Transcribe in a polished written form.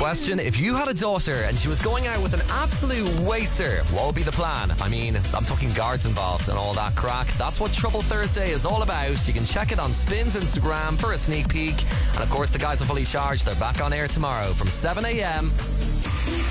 Question: if you had a daughter and she was going out with an absolute waster, what would be the plan? I mean, I'm talking guards involved and all that crack. That's what Trouble Thursday is all about. You can check it on Spin's Instagram for a sneak peek. And of course, the guys are Fully Charged. They're back on air tomorrow from 7 a.m.